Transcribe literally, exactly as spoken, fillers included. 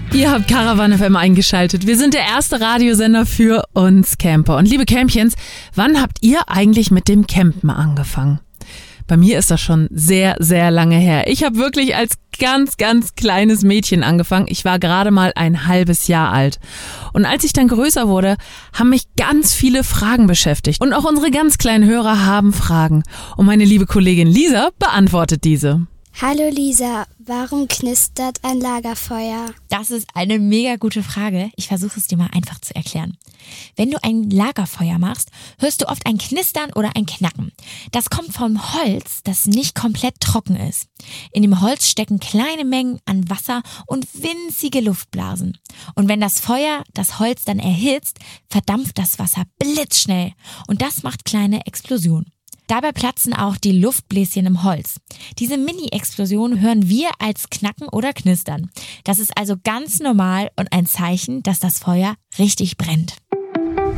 Ihr habt Caravan F M eingeschaltet. Wir sind der erste Radiosender für uns Camper. Und liebe Campchens, wann habt ihr eigentlich mit dem Campen angefangen? Bei mir ist das schon sehr, sehr lange her. Ich habe wirklich als ganz, ganz kleines Mädchen angefangen. Ich war gerade mal ein halbes Jahr alt. Und als ich dann größer wurde, haben mich ganz viele Fragen beschäftigt. Und auch unsere ganz kleinen Hörer haben Fragen. Und meine liebe Kollegin Lisa beantwortet diese. Hallo Lisa, warum knistert ein Lagerfeuer? Das ist eine mega gute Frage. Ich versuche es dir mal einfach zu erklären. Wenn du ein Lagerfeuer machst, hörst du oft ein Knistern oder ein Knacken. Das kommt vom Holz, das nicht komplett trocken ist. In dem Holz stecken kleine Mengen an Wasser und winzige Luftblasen. Und wenn das Feuer das Holz dann erhitzt, verdampft das Wasser blitzschnell. Und das macht kleine Explosionen. Dabei platzen auch die Luftbläschen im Holz. Diese Mini-Explosionen hören wir als Knacken oder Knistern. Das ist also ganz normal und ein Zeichen, dass das Feuer richtig brennt.